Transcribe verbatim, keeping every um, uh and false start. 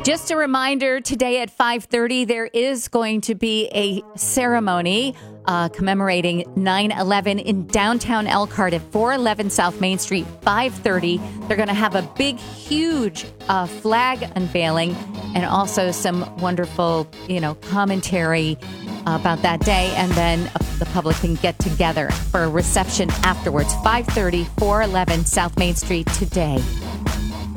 Just a reminder, today at five thirty, there is going to be a ceremony uh, commemorating nine eleven in downtown Elkhart at four eleven South Main Street, five thirty. They're going to have a big, huge uh, flag unveiling and also some wonderful, you know, commentary about that day. And then the public can get together for a reception afterwards. five thirty, four eleven South Main Street today.